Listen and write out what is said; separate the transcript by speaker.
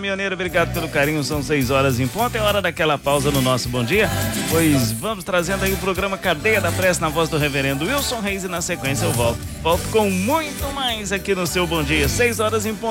Speaker 1: caminhoneiro, obrigado pelo carinho. São 6 horas em ponto, é hora daquela pausa no nosso Bom Dia, pois vamos trazendo aí o programa Cadeia da Prece na voz do reverendo Wilson Reis e na sequência eu volto com muito mais aqui no seu Bom Dia. 6 horas em ponto.